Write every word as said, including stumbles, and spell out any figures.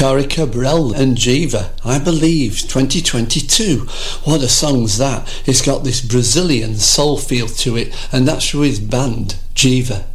Gary Cabral and Jiva, I Believe, twenty twenty-two. What a song's that. It's got this Brazilian soul feel to it, and that's through his band, Jiva.